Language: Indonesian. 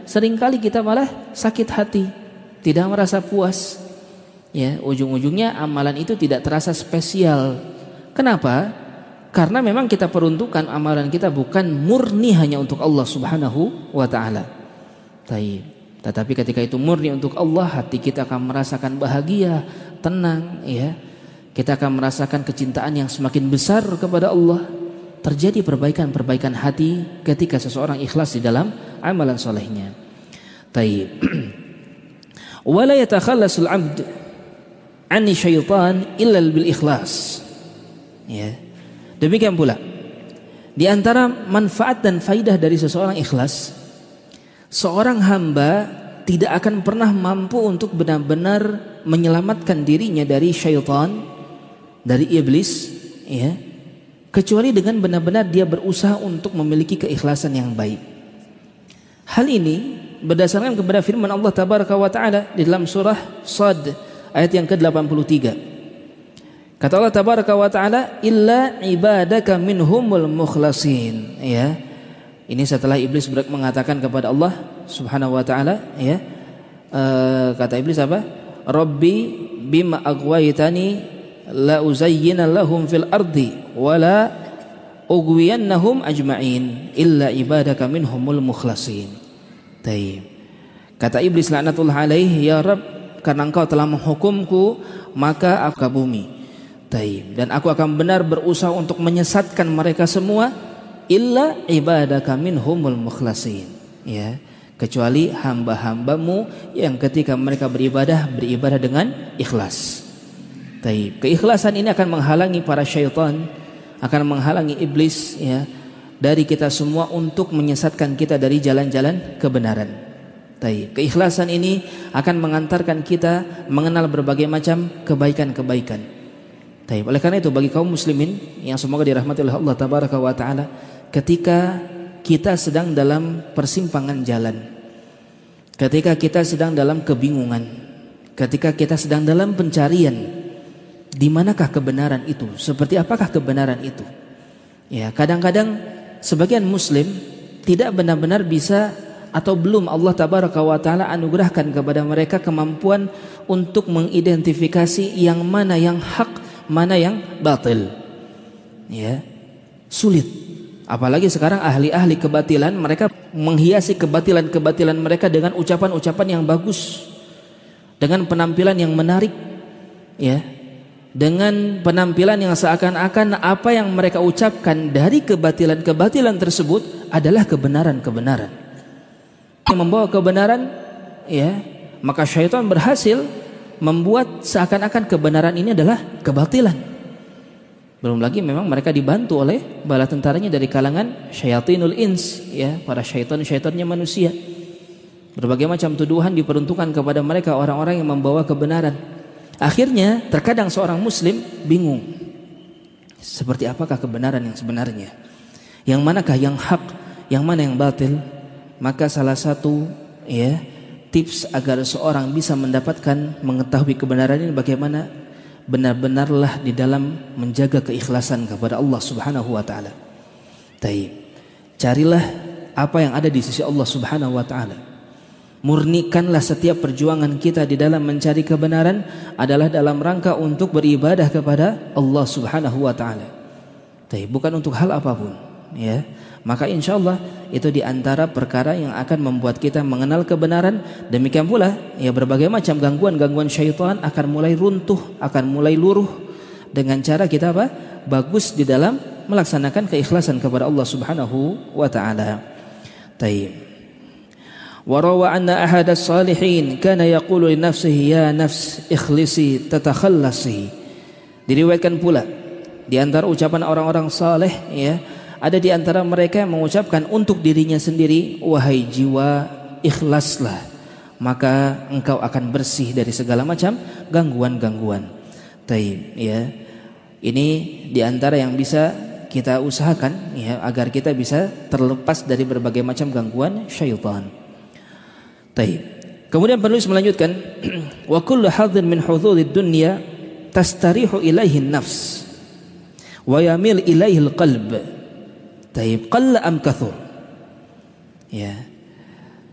seringkali kita malah sakit hati, tidak merasa puas. Ya, ujung-ujungnya amalan itu tidak terasa spesial. Kenapa? Karena memang kita peruntukan amalan kita bukan murni hanya untuk Allah Subhanahu wa taala. Tetapi ketika itu murni untuk Allah, hati kita akan merasakan bahagia, tenang, ya. Kita akan merasakan kecintaan yang semakin besar kepada Allah. Terjadi perbaikan-perbaikan hati ketika seseorang ikhlas di dalam amalan solehnya. Wala yatakhallasul 'abd 'ani syaitan illa bil ikhlas. Ya. Demikian pula di antara manfaat dan faidah dari seseorang ikhlas, seorang hamba tidak akan pernah mampu untuk benar-benar menyelamatkan dirinya dari syaitan, dari iblis, ya, kecuali dengan benar-benar dia berusaha untuk memiliki keikhlasan yang baik. Hal ini berdasarkan kepada firman Allah Tabaraka wa Ta'ala di dalam surah Shad ayat yang ke-83. Kata Allah Tabaraka wa Ta'ala, illa ibadaka minhumul mukhlasin. Ya. Ini setelah iblis mengatakan kepada Allah Subhanahu wa Ta'ala, ya. Kata iblis apa? Rabbi bima aghwaytani la uzayyina lahum fil ardi wala ugwiyannahum ajma'in illa ibadaka minhumul mukhlasin. Kata iblis laknatullah alaihi, ya Rabb, karena engkau telah menghukumku maka aku ke bumi. Dan aku akan benar berusaha untuk menyesatkan mereka semua illa ibadaka minhumul mukhlasin, ya, kecuali hamba-hambamu yang ketika mereka beribadah dengan ikhlas. Keikhlasan ini akan menghalangi para syaitan, akan menghalangi iblis, ya, dari kita semua untuk menyesatkan kita dari jalan-jalan kebenaran. Keikhlasan ini akan mengantarkan kita mengenal berbagai macam kebaikan-kebaikan. Oleh karena itu bagi kaum muslimin yang semoga dirahmati oleh Allah Tabaraka wa Ta'ala, ketika kita sedang dalam persimpangan jalan, ketika kita sedang dalam kebingungan, ketika kita sedang dalam pencarian, di manakah kebenaran itu? Seperti apakah kebenaran itu? Ya, kadang-kadang sebagian muslim tidak benar-benar bisa atau belum Allah Tabaraka wa Ta'ala anugerahkan kepada mereka kemampuan untuk mengidentifikasi yang mana yang hak, mana yang batil. Ya, sulit. Apalagi sekarang ahli-ahli kebatilan, mereka menghiasi kebatilan-kebatilan mereka dengan ucapan-ucapan yang bagus, dengan penampilan yang menarik, ya, dengan penampilan yang seakan-akan apa yang mereka ucapkan dari kebatilan-kebatilan tersebut adalah kebenaran-kebenaran yang membawa kebenaran, ya, maka syaitan berhasil membuat seakan-akan kebenaran ini adalah kebatilan. Belum lagi memang mereka dibantu oleh bala tentaranya dari kalangan syayatinul ins, ya, para syaitan-syaitannya manusia. Berbagai macam tuduhan diperuntukkan kepada mereka, orang-orang yang membawa kebenaran. Akhirnya terkadang seorang muslim bingung, seperti apakah kebenaran yang sebenarnya, yang manakah yang hak, yang mana yang batil. Maka salah satu, ya, tips agar seorang bisa mendapatkan mengetahui kebenaran ini bagaimana, benar-benarlah di dalam menjaga keikhlasan kepada Allah Subhanahu wa Ta'ala. Carilah apa yang ada di sisi Allah Subhanahu wa Ta'ala. Murnikanlah setiap perjuangan kita di dalam mencari kebenaran adalah dalam rangka untuk beribadah kepada Allah Subhanahu wa Ta'ala, bukan untuk hal apapun, ya. Maka insya Allah itu diantara perkara yang akan membuat kita mengenal kebenaran. Demikian pula, ya, berbagai macam gangguan-gangguan syaitan akan mulai runtuh, akan mulai luruh dengan cara kita apa? Bagus di dalam melaksanakan keikhlasan kepada Allah Subhanahu wa Ta'ala. وروى أن أحد الصالحين كان يقول لنفسه يا نفس ikhlisi tatakhallasi. Diriwayatkan pula di antara ucapan orang-orang saleh, ya, ada di antara mereka yang mengucapkan untuk dirinya sendiri, wahai jiwa, ikhlaslah, maka engkau akan bersih dari segala macam gangguan-gangguan. Ya, ini di antara yang bisa kita usahakan, ya, agar kita bisa terlepas dari berbagai macam gangguan syaitan. Kemudian penulis melanjutkan, wa kullu hadhin min hududid dunya tastarihu ilaihi nafs wa yamil ilaihi alqalb. Qalla am kathur. Ya.